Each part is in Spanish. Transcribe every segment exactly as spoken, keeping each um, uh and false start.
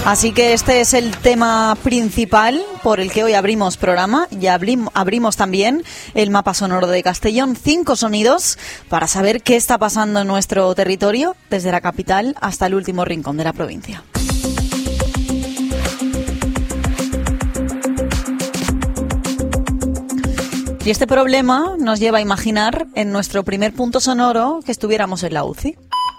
Así que este es el tema principal por el que hoy abrimos programa y abrim- abrimos también el mapa sonoro de Castellón. Cinco sonidos para saber qué está pasando en nuestro territorio, desde la capital hasta el último rincón de la provincia. Y este problema nos lleva a imaginar en nuestro primer punto sonoro que estuviéramos en la U C I.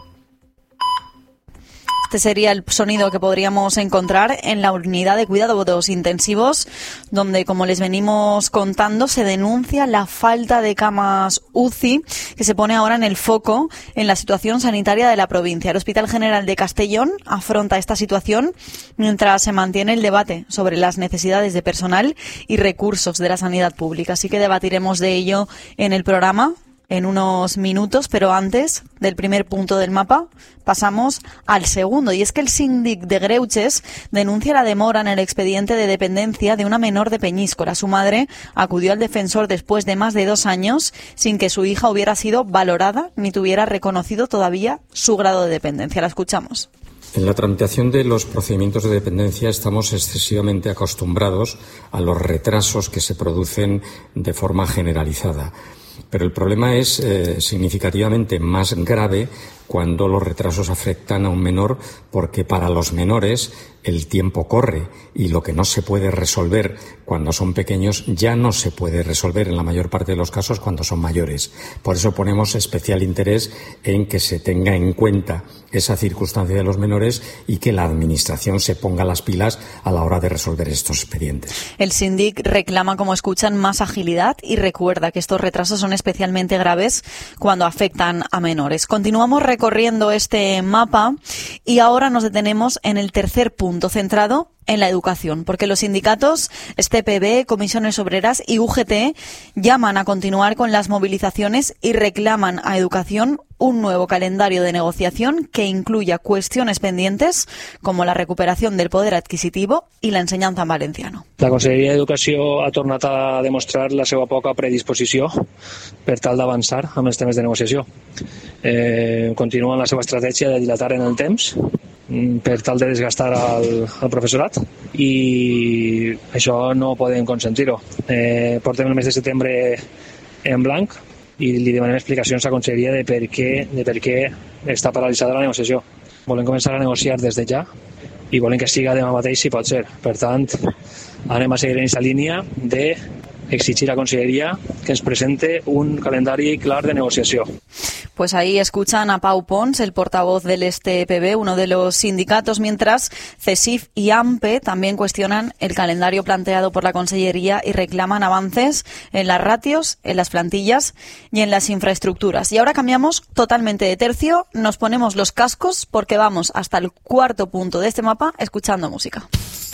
Este sería el sonido que podríamos encontrar en la unidad de cuidados intensivos, donde, como les venimos contando, se denuncia la falta de camas U C I, que se pone ahora en el foco en la situación sanitaria de la provincia. El Hospital General de Castellón afronta esta situación mientras se mantiene el debate sobre las necesidades de personal y recursos de la sanidad pública. Así que debatiremos de ello en el programa en unos minutos, pero antes del primer punto del mapa pasamos al segundo, y es que el síndic de Greuches denuncia la demora en el expediente de dependencia de una menor de Peñíscola. Su madre acudió al defensor después de más de dos años sin que su hija hubiera sido valorada ni tuviera reconocido todavía su grado de dependencia. La escuchamos. En la tramitación de los procedimientos de dependencia estamos excesivamente acostumbrados a los retrasos que se producen de forma generalizada. Pero el problema es eh, significativamente más grave cuando los retrasos afectan a un menor, porque para los menores el tiempo corre y lo que no se puede resolver cuando son pequeños ya no se puede resolver en la mayor parte de los casos cuando son mayores. Por eso ponemos especial interés en que se tenga en cuenta esa circunstancia de los menores y que la Administración se ponga las pilas a la hora de resolver estos expedientes. El síndic reclama, como escuchan, más agilidad y recuerda que estos retrasos son especialmente graves cuando afectan a menores. Continuamos recorriendo este mapa y ahora nos detenemos en el tercer punto, centrado en la educación, porque los sindicatos S T P B, Comisiones Obreras y U G T llaman a continuar con las movilizaciones y reclaman a Educación un nuevo calendario de negociación que incluya cuestiones pendientes como la recuperación del poder adquisitivo i la ensenyança en valenciano. La Conselleria d'Educació ha tornat a demostrar la seva poca predisposició per tal d'avançar amb els temes de negociació. Eh, continuen la seva estratègia de dilatar en el temps per tal de desgastar el, el professorat i això no podem consentir-ho. Eh, portem el mes de setembre en blanc i li demanem explicacions a la Conselleria de per què, de per què està paralitzada la negociació. Volem començar a negociar des de ja i volem que siga demà mateix si pot ser. Per tant, anem a seguir en aquesta línia de exigir a la Conselleria que ens presente un calendari clar de negociació. Pues ahí escuchan a Pau Pons, el portavoz del S T P B, uno de los sindicatos, mientras CESIF y AMPE también cuestionan el calendario planteado por la Consellería y reclaman avances en las ratios, en las plantillas y en las infraestructuras. Y ahora cambiamos totalmente de tercio, nos ponemos los cascos porque vamos hasta el cuarto punto de este mapa escuchando música.